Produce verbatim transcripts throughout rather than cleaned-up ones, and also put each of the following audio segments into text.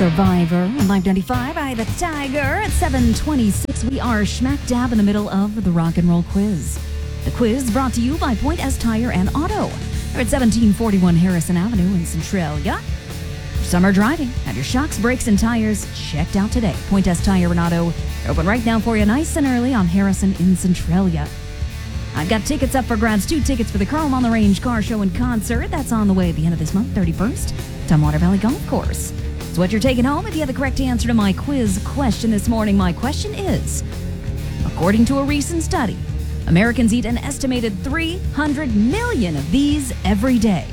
Survivor on Live ninety-five. I, the Tiger, at seven twenty-six. We are smack dab in the middle of the rock and roll quiz. The quiz brought to you by Point S Tire and Auto. They're at seventeen forty-one Harrison Avenue in Centralia. For summer driving, have your shocks, brakes, and tires checked out today. Point S Tire and Auto. They're open right now for you nice and early on Harrison in Centralia. I've got tickets up for grabs. Two tickets for the Chrome on the Range Car Show and Concert. That's on the way at the end of this month, thirty-first. Tumwater Valley Golf Course. So what you're taking home if you have the correct answer to my quiz question this morning. My question is, according to a recent study, Americans eat an estimated three hundred million of these every day.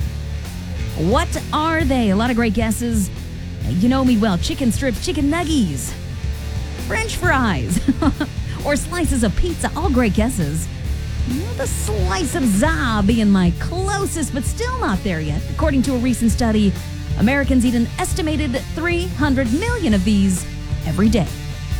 What are they? A lot of great guesses. You know me well. Chicken strips, chicken nuggies, French fries, or slices of pizza. All great guesses. You know, the slice of za being my closest, but still not there yet. According to a recent study, Americans eat an estimated three hundred million of these every day.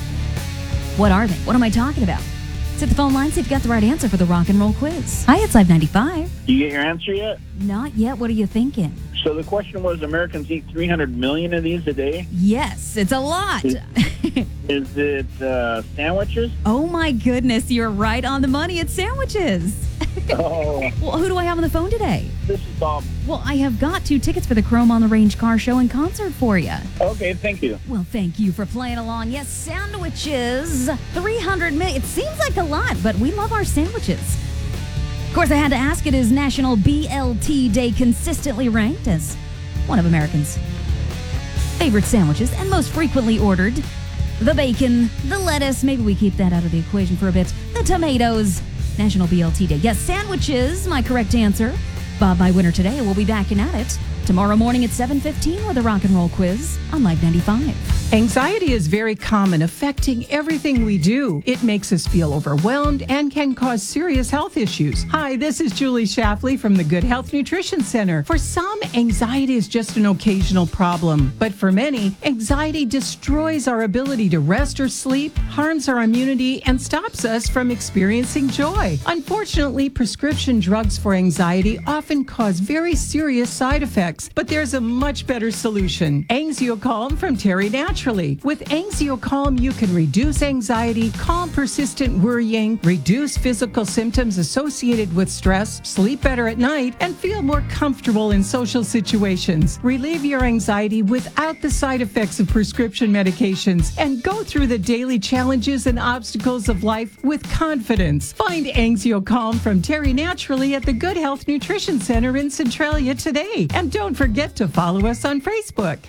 What are they? What am I talking about? Let's hit the phone line, see if you got the right answer for the rock and roll quiz. Hi, it's Live ninety-five. You get your answer yet? Not yet. What are you thinking? So the question was, Americans eat three hundred million of these a day? Yes, it's a lot. Is, is it uh, sandwiches? Oh my goodness, you're right on the money. It's sandwiches. Oh. Well, who do I have on the phone today? This is Bob. Well, I have got two tickets for the Chrome on the Range Car Show and Concert for you. Okay, thank you. Well, thank you for playing along. Yes, sandwiches. three hundred million. It seems like a lot, but we love our sandwiches. Of course, I had to ask, it is National B L T Day, consistently ranked as one of Americans' favorite sandwiches and most frequently ordered. The bacon, the lettuce, maybe we keep that out of the equation for a bit. The tomatoes. National B L T Day. Yes, sandwiches, my correct answer. Bob, my winner today. We'll be back in at it tomorrow morning at seven fifteen with a rock and roll quiz on Live ninety-five. Anxiety is very common, affecting everything we do. It makes us feel overwhelmed and can cause serious health issues. Hi, this is Julie Shafley from the Good Health Nutrition Center. For some, anxiety is just an occasional problem. But for many, anxiety destroys our ability to rest or sleep, harms our immunity, and stops us from experiencing joy. Unfortunately, prescription drugs for anxiety often cause very serious side effects. But there's a much better solution. Anxiocalm from Terry Natural. With Anxiocalm, you can reduce anxiety, calm persistent worrying, reduce physical symptoms associated with stress, sleep better at night, and feel more comfortable in social situations. Relieve your anxiety without the side effects of prescription medications and go through the daily challenges and obstacles of life with confidence. Find Anxiocalm from Terry Naturally at the Good Health Nutrition Center in Centralia today. And don't forget to follow us on Facebook.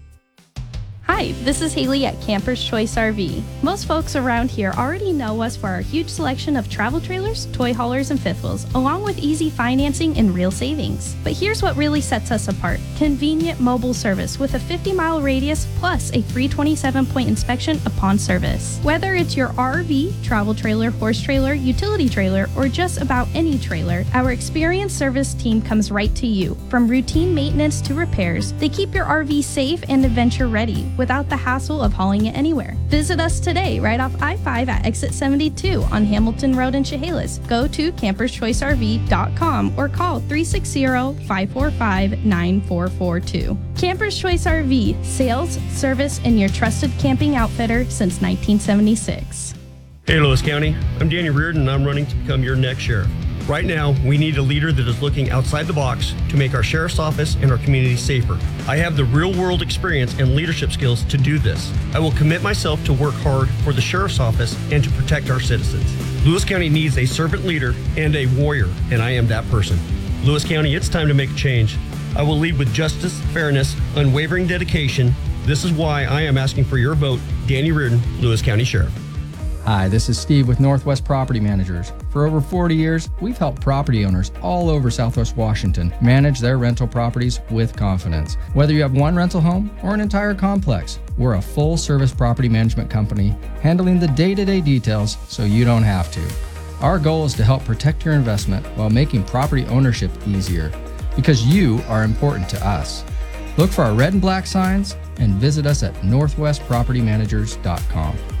Hi, this is Haley at Camper's Choice R V. Most folks around here already know us for our huge selection of travel trailers, toy haulers, and fifth wheels, along with easy financing and real savings. But here's what really sets us apart. Convenient mobile service with a fifty mile radius plus a free twenty-seven point inspection upon service. Whether it's your R V, travel trailer, horse trailer, utility trailer, or just about any trailer, our experienced service team comes right to you. From routine maintenance to repairs, they keep your R V safe and adventure ready, without the hassle of hauling it anywhere. Visit us today right off I five at exit seventy-two on Hamilton Road in Chehalis. Go to campers choice R V dot com or call three six zero, five four five, nine four four two. Camper's Choice R V, sales, service, and your trusted camping outfitter since nineteen seventy-six. Hey Lewis County, I'm Danny Reardon and I'm running to become your next sheriff. Right now, we need a leader that is looking outside the box to make our sheriff's office and our community safer. I have the real-world experience and leadership skills to do this. I will commit myself to work hard for the sheriff's office and to protect our citizens. Lewis County needs a servant leader and a warrior, and I am that person. Lewis County, it's time to make a change. I will lead with justice, fairness, unwavering dedication. This is why I am asking for your vote. Danny Reardon, Lewis County Sheriff. Hi, this is Steve with Northwest Property Managers. For over forty years, we've helped property owners all over Southwest Washington manage their rental properties with confidence. Whether you have one rental home or an entire complex, we're a full-service property management company handling the day-to-day details so you don't have to. Our goal is to help protect your investment while making property ownership easier, because you are important to us. Look for our red and black signs and visit us at northwest property managers dot com.